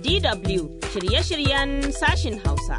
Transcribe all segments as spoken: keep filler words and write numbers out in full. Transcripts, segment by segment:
D W shirye-shiryen sashin Hausa.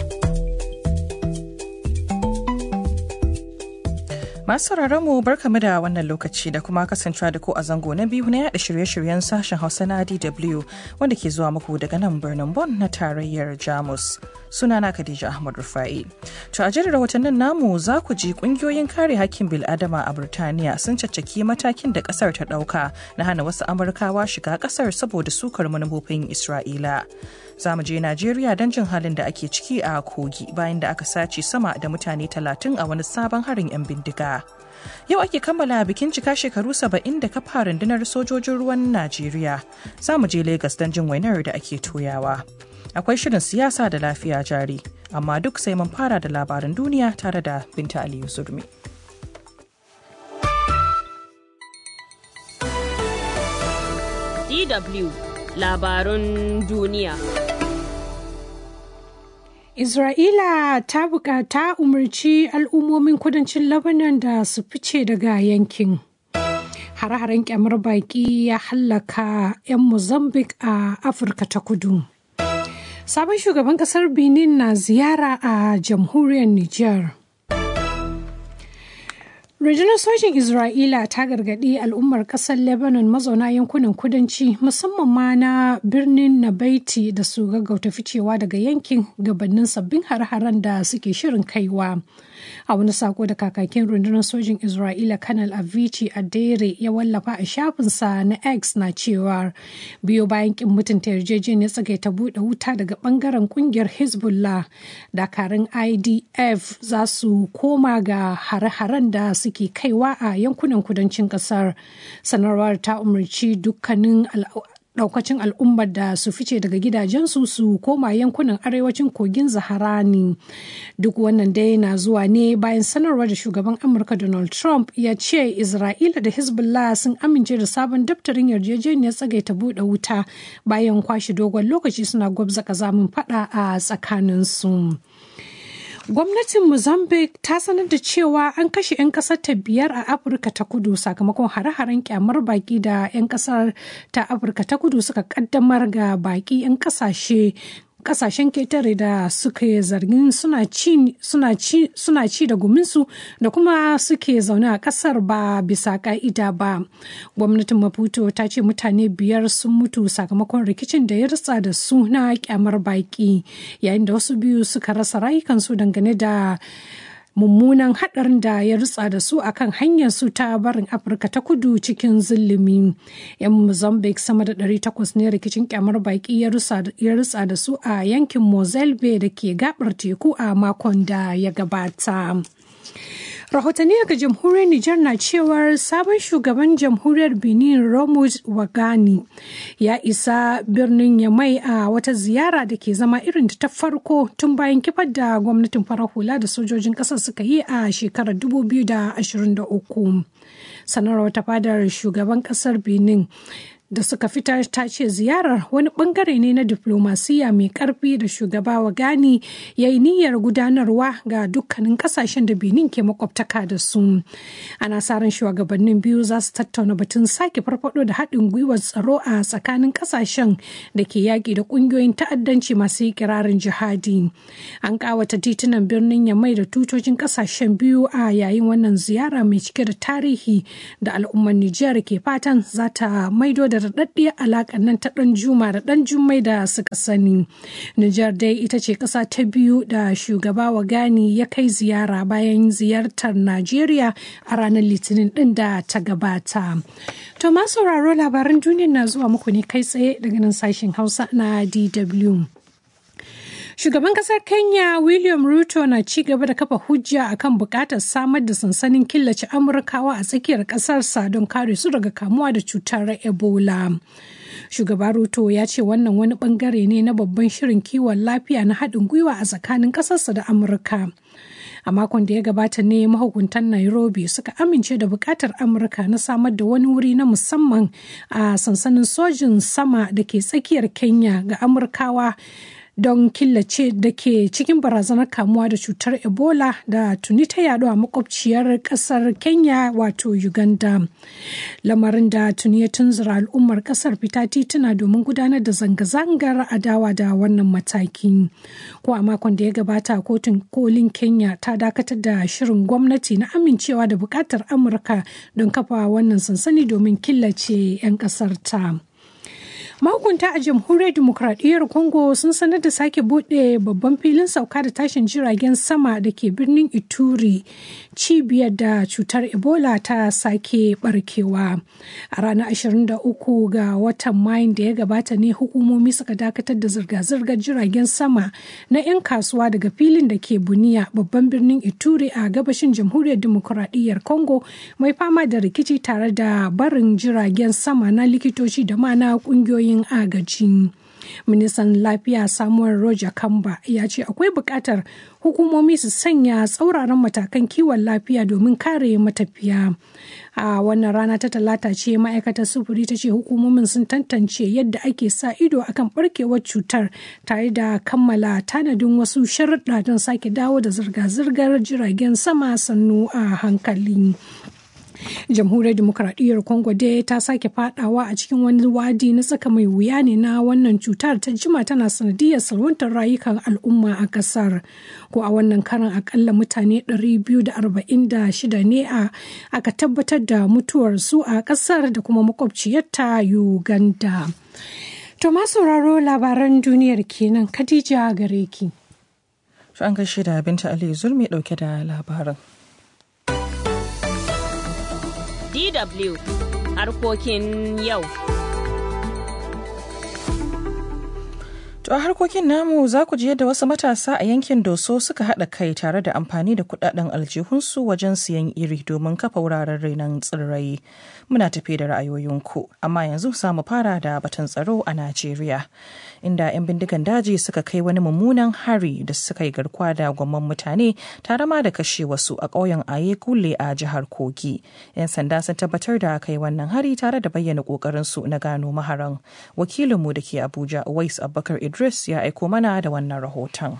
Masu mu barkamu da wannan lokaci da kuma kasancewa da ku a zango na biyu na yada shirye-shiryen sashen Hausa na D W wanda ke zuwa muku daga nan birnin Bonn na tarayyar Jamus. Sunana Khadija Ahmad Rufai. To a jerin rahotannin namu za ku ji kungiyoyin kare hakkin bil'adama a Burtaniya sun caccaki matakin da kasar ta dauka na hana wasu Amurkawa shiga kasar saboda sukar manufofin Isra'ila. Za mu je Najeriya don jin halin da ake ciki a Kogi bayan da aka sace sama da mutane talatin a wani sabon harin 'yan bindiga. Yau ake kammala bikin cika shekaru saba'in da kafa rundunar sojojin ruwan Najeriya. Za mu je Legas don jin wainar da ake toyawa. Akwai shirin siyasa da lafiya jari, amma duk sai mun fara da labaran duniya tare da Binta Aliyu Zurmi. D W labarun duniya. Isra'ila ta bukata umarci al'ummomin kudancin Lebanon da su fice daga yankin. Hare-haren kyamar baki ya hallaka 'yan Mozambique a Afirka ta Kudu. Sabon shugaban kasar Benin na ziyara a jamhuriyar Nijar. Rundunar sojin Isra'ila ta gargaɗi al'ummar ƙasar Lebanon mazauna yankunan kudanci musamman ma na birnin Nabaiti da su gaggauta ficewa daga yankin gabanin sabbin har-haren da suke shirin kaiwa. A wani sako da kakakin rundunar sojin Isra'ila Kanal Avici Adere ya wallafa a shafinsa na X na cewa biyo bayan kin mutunta yarjejeniyar tsagaita buɗe wuta daga ɓangaren ƙungiyar Hezbollah, dakarun I D F za su koma ga hare-haren da su suke kaiwa a yankunan kudancin kasar. Sanarwar ta umarci dukkanin daukacin al'ummar da su fice daga gidajensu su koma yankunan arewacin kogin Zaharani. Duk wannan dai na zuwa ne bayan sanarwar da shugaban Amurka Donald Trump ya ce Isra'ila da Hezbollah sun amince da sabon daftarin yarjejeniyar tsagaita buɗe wuta bayan kwashe dogon lokaci suna gwabza kazamin fada a tsakaninsu. Gwamnatin Mozambique ta sanar da cewa an kashe 'yan kasar ta biyar a Afirka ta Kudu sakamakon hare-haren kyamar baki da 'yan kasar ta Afirka ta Kudu suka kaddamar ga baki 'yan kasashe kasashen ketare da suka zargin suna ci suna ci suna ci da guminsu da kuma suke zaune a kasar ba bisa ka'ida ba. Gwamnatin Maputo ta ce mutane biyar sun mutu sakamakon rikicin da ya ritsa da su na kyamar baki, yayin da wasu biyu suka rasa rayukansu dangane da mummunan hadarin da ya rutsa da su akan hanyar su ta barin Afirka ta Kudu cikin zulumi. 'Yan Mozambique sama da ɗari takwas ne rikicin kyamar baki ya rutsa da su a yankin Mozambique da ke gabar teku a makon da ya gabata. Rahotanni daga jamhuriyar Nijar na cewar sabon shugaban jamhuriyar Benin Romud Wagani ya isa birnin Yamai a wata ziyara da ke zama irin ta farko tun bayan kifar da gwamnatin farar hula da sojojin ƙasar suka yi a shekarar dubu biyu da ashirin da uku. Sanarwar ta fadar shugaban ƙasar Benin da suka fitar ta ce ziyarar wani bangare ne na diplomasiya mai karfi da shugaba Wagani ya yi niyyar gudanarwa ga dukkanin kasashen da Benin ke makwabtaka da su. Ana sa ran shugabannin biyu za su tattauna batun sake farfado da haɗin gwiwar tsaro a tsakanin kasashen da ke yaƙi da ƙungiyoyin ta'addanci masu ikirarin jihadi. An ƙawata titunan birnin Yamai da tutocin kasashen biyu a yayin wannan ziyara mai cike da tarihi da al'ummar Nijar ke fatan za ta maido da daɗaɗɗiyar alaƙar nan ta ɗan juma da ɗan jummai da suka sani. Nijar dai ita ce ƙasa ta biyu da shugaba Wagani ya kai ziyara bayan ziyartar Najeriya a ranar Litinin ɗin da ta gabata. To ma sauraro labaran duniya na zuwa muku ne kai tsaye daga nan sashen Hausa na D W. Shugaban kasar Kenya William Ruto na ci gaba da kafa hujja akan bukatar samar da sansanin killace Amurkawa a tsakiyar kasarsa don kare su daga kamuwa da cutar Ebola. Shugaba Ruto ya ce wannan wani bangare ne na babban shirin kiwon lafiya na haɗin gwiwa a tsakanin ƙasarsa da Amurka. A makon da ya gabata ne mahukuntan Nairobi suka amince da bukatar Amurka na samar da wani wuri na musamman a sansanin sojin sama da ke tsakiyar Kenya ga Amurkawa don killace da ke cikin barazanar kamuwa da cutar Ebola da tuni ta yaɗu a makwabciyar ƙasar Kenya wato Uganda. Lamarin da tuni ya tunzura al'ummar ƙasar fita tituna domin gudanar da zanga-zangar adawa da wannan mataki. Ko a makon da ya gabata kotun kolin Kenya ta dakatar da shirin gwamnati na amincewa da buƙatar Amurka don kafa wannan sansani domin killace 'yan ƙasar ta. Mahukunta a jamhuriyar demokradiyyar Congo sun sanar da sake bude babban filin sauka da tashin jiragen sama da ke birnin Ituri, cibiyar da cutar Ebola ta sake barkewa. A ranar ashirin da uku ga watan Mayun da ya gabata ne hukumomi suka dakatar da zirga-zirgar jiragen sama na 'yan kasuwa daga filin da ke Bunia, babban birnin Ituri a gabashin jamhuriyar demokradiyyar Congo mai fama da rikici, tare da barin jiragen sama na likitoci da ma na kungiyoyi agaji. Ministan lafiya Samuel Roger Kamba ya ce akwai buƙatar hukumomi su sanya tsauraran matakan kiwon lafiya domin kare matafiya. A wannan rana ta talata ce ma'aikatar sufuri ta ce hukumomin sun tantance yadda ake sa ido akan barkewar cutar, tare da kammala tanadin wasu sharuɗa don sake dawo da zirga-zirgar jiragen sama sannu a hankali. Jamhuriyar Demokradiyyar Congo dai ta sake fadawa a cikin wani wadi na tsaka mai wuya ne na wannan cutar ta jima tana sanadiyar salwantar rayukan al'umma a kasar. Ko a wannan karan akalla mutane ɗari biyu da arba'in da shida ne a aka tabbatar da mutuwar su a kasar da kuma makwabciyarta Uganda. To ma sauraro labaran duniyar kenan, Khadija gare ki. An gaishe da Binta Ali Zulmi dauke da labarin. D W harkokin yau. To a harkokin namu za ku ji yadda wasu matasa a yankin Doso suka haɗa kai tare da amfani da kuɗaɗen aljihunsu wajen siyan iri domin kafa wuraren renon tsirrai. Muna tafi da ra'ayoyinku, amma yanzu za mu fara da batun tsaro a Najeriya, inda 'yan bindigan daji suka kai wani mummunan hari da suka yi garkuwa da gwamman mutane tare ma da kashe wasu a ƙauyen Ayekule a jihar Kogi. 'Yan sanda sun tabbatar da kai wannan hari tare da bayyana ƙoƙarinsu na gano maharan. Wakilinmu da ke Abuja, Uwais Abubakar Idris, ya aiko mana da wannan rahoton.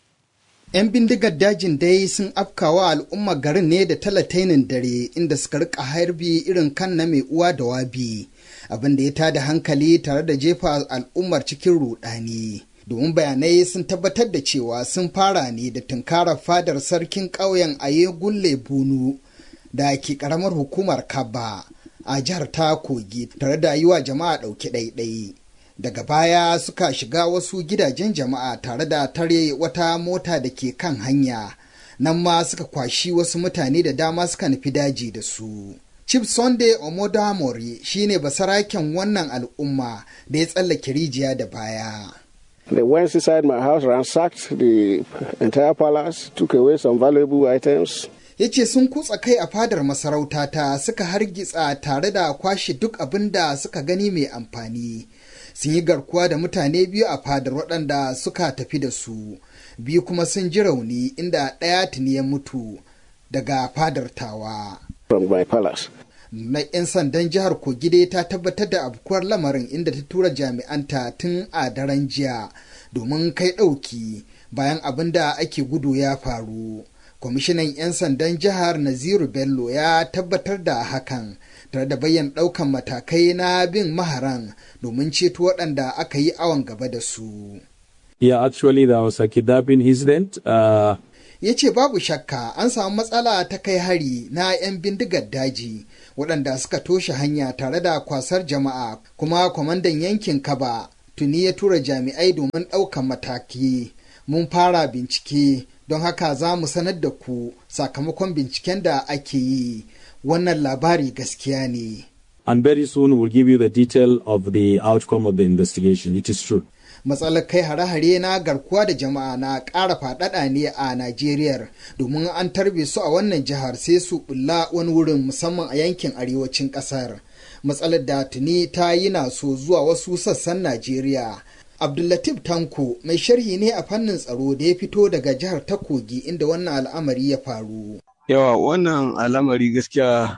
'Yan bindigar dajin dai sun afkawa al'ummar garin ne da talatainin dare, inda suka rika harbi irin kan na mai uwa da wabi, abin da ya tada hankali tare da jefa al'ummar cikin rudani. Domin bayanai sun tabbatar da cewa sun fara ne da tunkarar fadar sarkin ƙauyen Ayegulle Bunu da ke ƙaramar hukumar Kaba a jihar ta Kogi, tare da yi wa jama'a ɗauki ɗaiɗai. Daga baya suka shiga wasu gidajen jama'a tare da tare wata mota da ke kan hanya, nan ma suka kwashi wasu mutane da dama suka nufi daji da su. Chief Sunday Omodamori shine basaraken wannan al'umma da ya tsallake rijiya da baya. They went inside my house, ransacked the entire palace, took away some valuable items. Ya ce sun kutsa kai a fadar masarautata suka hargitsa tare da kwashe duk abin da suka gani mai amfani. Sun yi garkuwa da mutane biyu a fadar waɗanda suka tafi da su, biyu kuma sun ji rauni inda ɗaya tuni ya mutu daga fadar tawa. From my palace. Na 'yan sandan jihar Kogide ta tabbatar da afkuwar lamarin, inda ta tura jami'anta tun a daren jiya domin kai ɗauki bayan abin da ake gudu ya faru. Kwamishinan 'yan sandan jihar Naziru Bello ya tabbatar da hakan, tare da bayyana ɗaukan matakai na bin maharan domin ceto waɗanda aka yi awon gaba da su. Yeah, actually there was a kidnapping incident. Uh... Ya ce babu shakka an samu matsala ta kai hari na 'yan bindigar daji waɗanda suka toshe hanya tare da kwasar jama'a, kuma kwamandan yankin Kaba tuni ya tura jami'ai domin ɗaukan mataki. Mun fara bincike, don haka za mu sanar da ku sakamakon binciken da ake yi. Wannan labari gaskiya ne. And very soon we'll give you the detail of the outcome of the investigation. It is true. Matsalar kai hare-hare na garkuwa da jama'a na ƙara faɗaɗa ne a Najeriya, domin an tarbe su a wannan jihar sai su bulla wani wurin, musamman a yankin arewacin ƙasar. Matsalar da tuni ta yi naso zuwa wasu sassan Najeriya. Abdullatif Tanko mai sharhi ne a fannin tsaro da ya fito daga jihar ta Kogi, inda wannan al'amari ya faru. Yawa wannan al'amari gaskiya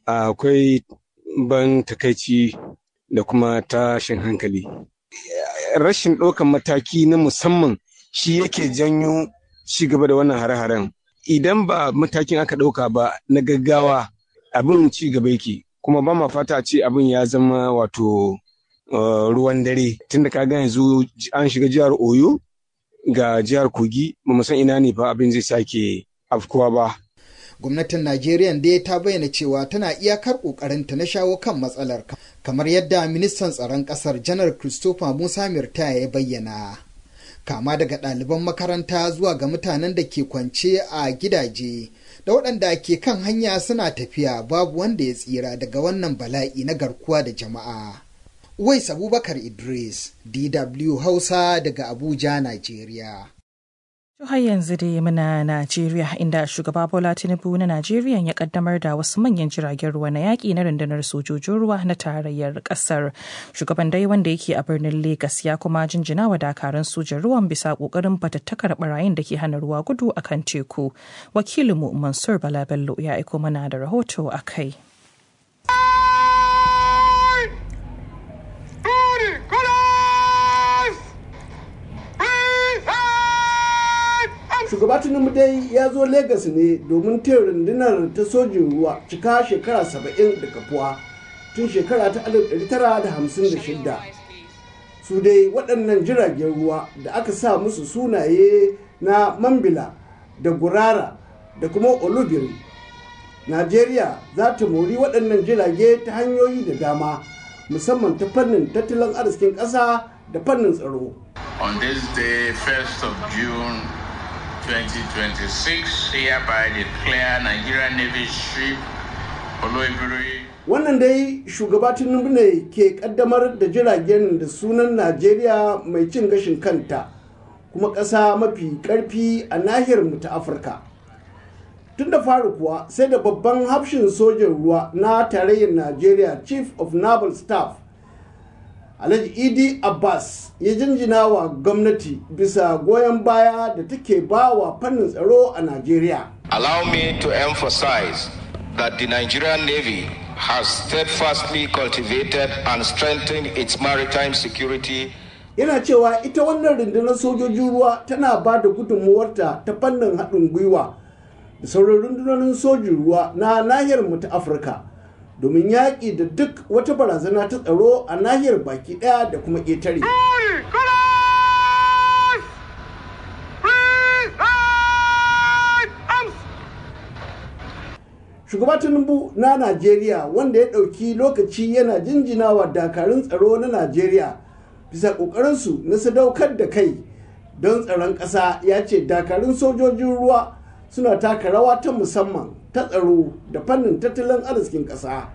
akwai ban takaici da kuma tashin hankali. rashin ɗaukan mataki na musamman shi yake janyo ci gaba da wannan hare-haren. Idan ba matakin aka ɗauka ba na gaggawa abin ci gaba yake, kuma ba ma fata ce abin ya zama wato uh, ruwan dare. Tunda ka ga yanzu an shiga jihar Oyo ga jihar Kogi, ba mu san ina ne fa abin zai sake afkuwa ba. Gwamnatin Najeriya dai ta bayyana cewa tana iyakar ƙoƙarinta na shawo kan matsalar, kamar yadda ministan tsaron ƙasar janar Christopher Musa Mirtaya ya bayyana. Kama daga ɗaliban makaranta zuwa ga mutanen da ke kwance a gidaje da waɗanda ke kan hanya suna tafiya, babu wanda ya tsira daga wannan bala'i na garkuwa da jama'a. Uwais Abubakar Idris, D W Hausa daga Abuja, Najeriya. Har yanzu dai muna Najeriya, inda shugaba Bola Tinubu na Najeriya ya kaddamar da wasu manyan jiragen ruwa na yaƙi na rundunar sojojin ruwa na tarayyar ƙasar. Shugaban dai wanda yake a birnin Legas ya kuma jinjina wa dakarun sojan ruwan bisa ƙoƙarin fatattakar barayin da ke hana ruwa gudu a kan teku. Wakilinmu Mansur Bala Bello ya aiko mana da rahoto a kai. Shugaba Tinubu dai ya zo Legas ne domin taya rundunar ta sojin ruwa cika shekara saba'in da kafuwa tun shekara ta alif ɗari tara da hamsin da shida. Su dai waɗannan jiragen ruwa da aka sa musu sunaye na Mambila da Gurara da kuma Olubiri. Najeriya za ta mori waɗannan jirage ta hanyoyi da dama, musamman ta fannin tattalin arzikin ƙasa da fannin tsaro. On this day, first of June twenty twenty-six, hereby declare Nigerian Navy ship Oloibiri. Wannan dai shugaba Tinubu ne ke kaddamar da jiragen da sunan Najeriya mai cin gashin kanta, kuma ƙasa mafi ƙarfi a nahiyar mu ta Afirka. Tun da fari kuwa sai da babban hafshin sojan ruwa na tarayyar Najeriya, Chief of Naval Staff Alhaji Idi Abbas ya jinjina wa gwamnati bisa goyon baya da take ba wa fannin tsaro a Najeriya. Allow me to emphasize that the Nigerian Navy has steadfastly cultivated and strengthened its maritime security. Yana cewa ita wannan rundunar sojojin ruwa tana ba da gudunmuwarta ta fannin haɗin gwiwa da sauran rundunonin sojin ruwa na nahiyar mu ta Afirka, domin yaƙi da duk wata barazana ta tsaro a nahiyar baki ɗaya da kuma ƙetare. Shugaba Tinubu na Najeriya, wanda ya ɗauki lokaci yana jinjinawa dakarun tsaro na Najeriya bisa ƙoƙarinsu na sadaukar da kai don tsaron ƙasa, ya ce dakarun sojojin ruwa suna taka rawa ta musamman ta tsaro da fannin tattalin arzikin ƙasa.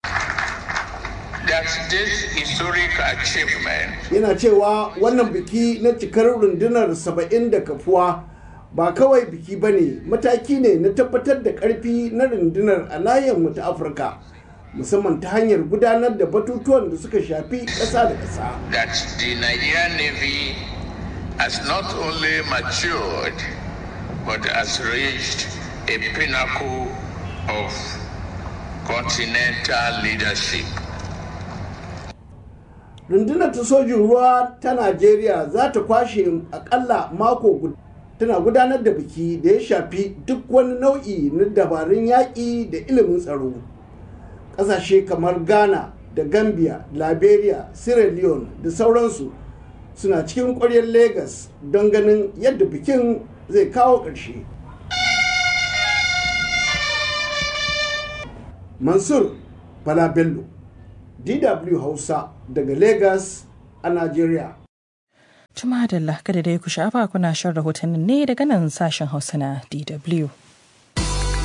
Yana cewa wannan biki na cikar rundunar saba'in da kafuwa ba kawai biki ba ne, mataki ne na tabbatar da ƙarfi na rundunar a nahiyar mu ta Afirka, musamman ta hanyar gudanar da batutuwan da suka shafi ƙasa da ƙasa. That the Nigerian Navy has not only matured but has reached a pinnacle of continental leadership. Rundunar ta sojin ruwa ta Najeriya za ta kwashe akalla mako guda tana gudanar da biki da ya shafi duk wani nau'i na dabarun yaƙi da ilimin tsaro. Ƙasashe kamar Ghana da Gambia, Liberia, Sierra Leone da sauransu suna cikin ƙwaryar Legas don ganin yadda bikin zai kawo ƙarshe. Mansur Bala Bello, D W Hausa daga Legas a Najeriya. Jama'a da kada dai ku shafa kuna shan rahotannin ne daga nan sashen Hausa na D W.